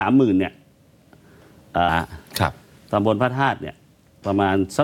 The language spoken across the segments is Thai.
30,000เนี่ยครับตำบลพระธาตุเนี่ยประมาณสัก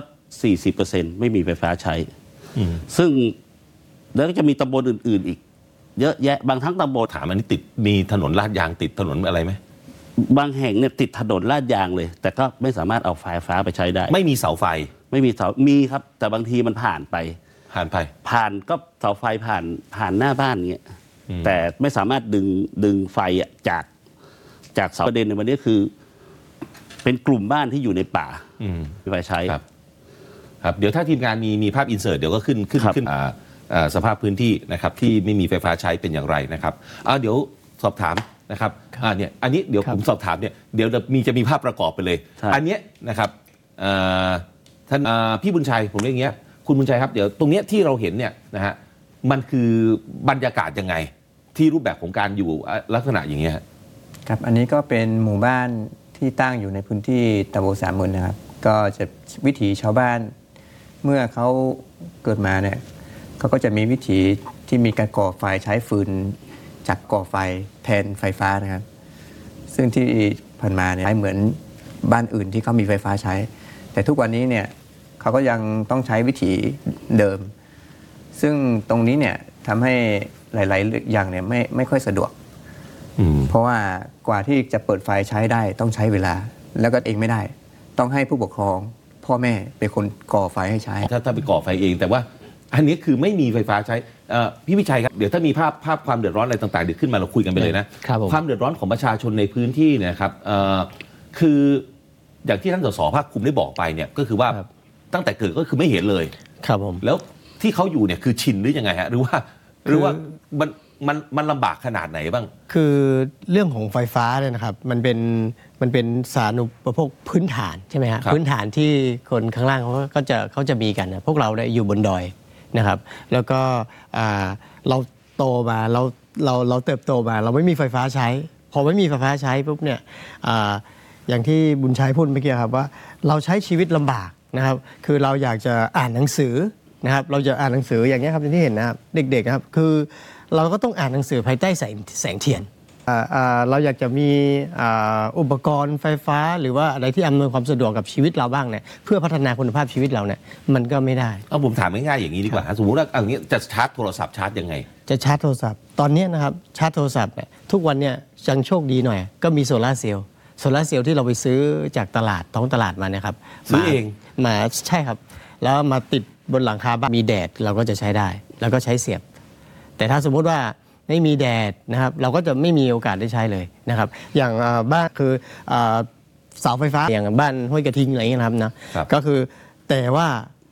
40% ไม่มีไฟฟ้าใช้ซึ่งแล้วก็จะมีตำบลอื่นๆอีกเยอะแยะบางทั้งตำบลถามอันนี้ติดมีถนนลาดยางติดถนนอะไรไหมบางแห่งเนี่ยติดถนนลาดยางเลยแต่ก็ไม่สามารถเอาไฟฟ้าไปใช้ได้ไม่มีเสาไฟไม่มีเสามีครับแต่บางทีมันผ่านก็เสาไฟผ่านหน้าบ้านเงี้ยแต่ไม่สามารถดึงไฟจากเสาประเด็นในวันนี้คือเป็นกลุ่มบ้านที่อยู่ในป่ามีไฟใช้ครับเดี๋ยวถ้าทีมงานมีภาพอินเสิร์ตเดี๋ยวก็ขึ้นสภาพพื้นที่นะครับที่ไม่มีไฟฟ้าใช้เป็นอย่างไรนะครับเดี๋ยวสอบถามนะครับเนี่ยอันนี้เดี๋ยวผมสอบถามเนี่ยเดี๋ยวจะมีภาพประกอบไปเลยอันนี้นะครับท่านพี่บุญชัยผมเรียกอย่างเงี้ยคุณบุญชัยครับเดี๋ยวตรงเนี้ยที่เราเห็นเนี่ยนะฮะมันคือบรรยากาศยังไงที่รูปแบบของการอยู่ลักษณะอย่างเงี้ยครับอันนี้ก็เป็นหมู่บ้านที่ตั้งอยู่ในพื้นที่ตำบล30,000นะครับก็จะวิถีชาวบ้านเมื่อเขาเกิดมาเนี่ยเขาก็จะมีวิถีที่มีการก่อไฟใช้ฟืนจากก่อไฟแทนไฟฟ้านะครับซึ่งที่ผ่านมาเนี่ยเหมือนบ้านอื่นที่เขามีไฟฟ้าใช้แต่ทุกวันนี้เนี่ยเขาก็ยังต้องใช้วิถีเดิมซึ่งตรงนี้เนี่ยทำให้หลายๆอย่างเนี่ยไม่ค่อยสะดวกเพราะว่ากว่าที่จะเปิดไฟใช้ได้ต้องใช้เวลาแล้วก็เองไม่ได้ต้องให้ผู้ปกครองพ่อแม่เป็นคนก่อไฟให้ใช้ถ้าไปก่อไฟเองแต่ว่าอันนี้คือไม่มีไฟฟ้าใช้พี่วิชัยครับเดี๋ยวถ้ามีภาพความเดือดร้อนอะไรต่างๆเดี๋ยวขึ้นมาเราคุยกันไปเลยนะความเดือดร้อนของประชาชนในพื้นที่เนี่ยครับคืออย่างที่ท่านสสภาคภูมิได้บอกไปเนี่ยก็คือว่าตั้งแต่เกิดก็คือไม่เห็นเลยครับผมแล้วที่เขาอยู่เนี่ยคือชินหรือยังไงฮะหรือว่ามันลำบากขนาดไหนบ้างคือเรื่องของไฟฟ้าเนี่ยนะครับมันเป็นสาธารณูปโภคพื้นฐานใช่ไหมฮะพื้นฐานที่คนข้างล่างเขาจะมีกันนะพวกเราได้อยู่บนดอยนะครับแล้วก็เราโตมาเราเติบโตมาเราไม่มีไฟฟ้าใช้พอไม่มีไฟฟ้าใช้ปุ๊บเนี่ยอย่างที่บุญชัยพูดเมื่อกี้ครับว่าเราใช้ชีวิตลำบากนะครับคือเราอยากจะอ่านหนังสือนะครับเราจะอ่านหนังสืออย่างนี้ครับที่เห็นนะครับเด็กๆครับคือเราก็ต้องอ่านหนังสือภายใต้แสงเทียนเราอยากจะมีอุปกรณ์ไฟฟ้าหรือว่าอะไรที่อำนวยความสะดวกกับชีวิตเราบ้างเนี่ยเพื่อพัฒนาคุณภาพชีวิตเราเนี่ยมันก็ไม่ได้ผมถามง่ายๆอย่างนี้ดีกว่าสมมุติว่าอย่างนี้จะชาร์จโทรศัพท์ชาร์จยังไงจะชาร์จโทรศัพท์ตอนนี้นะครับชาร์จโทรศัพท์เนี่ยทุกวันเนี่ยยังโชคดีหน่อยก็มีโซลาร์เซลล์ที่เราไปซื้อจากตลาดท้องตลาดมาเนี่ยครับซื้อเองมาใช่ครับแล้วมาติดบนหลังคาบ้านมีแดดเราก็จะใช้ได้แล้วก็ใช้เสียบแต่ถ้าสมมุติว่าไม่มีแดดนะครับเราก็จะไม่มีโอกาสได้ใช้เลยนะครับอย่างบ้านคือเสาไฟฟ้าอย่างบ้านห้วยกระทิงอะไรอย่างเงี้ยครับนะก็คือแต่ว่า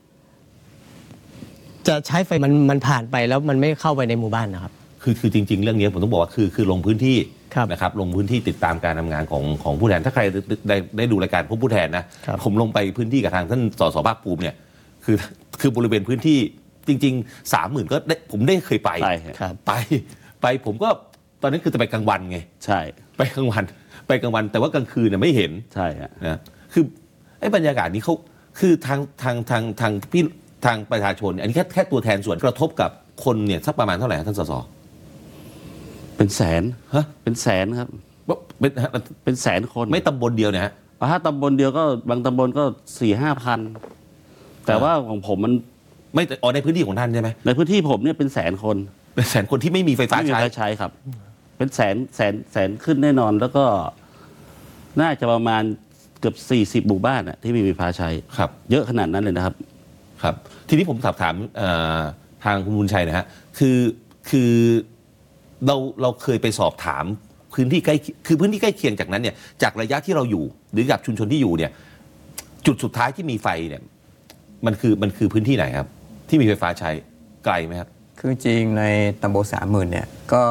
จะใช้ไฟมันผ่านไปแล้วมันไม่เข้าไปในหมู่บ้านนะครับคือจริงๆเรื่องนี้ผมต้องบอกว่าคือลงพื้นที่นะครับลงพื้นที่ติดตามการทำงานของผู้แทนถ้าใครได้ดูรายการพบผู้แทนนะผมลงไปพื้นที่กับทางท่านสสภาคภูมิเนี่ยคือบริเวณพื้นที่จริงๆ 30,000ก็ได้ผมได้เคยไปผมก็ตอนนั้นคือจะไปกลางวันไงใช่ไปกลางวันแต่ว่ากลางคืนเนี่ยไม่เห็นใช่นะคือไอ้บรรยากาศนี้เขาคือทางประชาชนอันนี้แค่ตัวแทนส่วนกระทบกับคนเนี่ยสักประมาณเท่าไหร่ท่านสสเป็นแสนเป็นแสนครับเป็นแสนคนไม่ตำบลเดียวเนี่ยถ้าตำบลเดียวก็บางตำบลก็ 4-5 พันแต่ว่าของผมมันไม่ในพื้นที่ของท่านใช่ไหมในพื้นที่ผมเนี่ยเป็นแสนคนที่ไม่มีไฟฟ้าใช้ครับเป็นแสนขึ้นแน่นอนแล้วก็น่าจะประมาณเกือบ40หมู่บ้านที่ไม่มีไฟฟ้าใช้ครับเยอะขนาดนั้นเลยนะครับครับทีนี้ผมถามทางคุณบุญชัยนะฮะคือเราเคยไปสอบถามพื้นที่ใกล้เคียงจากนั้นเนี่ยจากระยะที่เราอยู่หรือกับชุมชนที่อยู่เนี่ยจุดสุดท้ายที่มีไฟเนี่ยมันคือพื้นที่ไหนครับที่มีไฟฟ้าใช้ไกลไหมครับคือจริงในตำบล30,000เนี่ยก็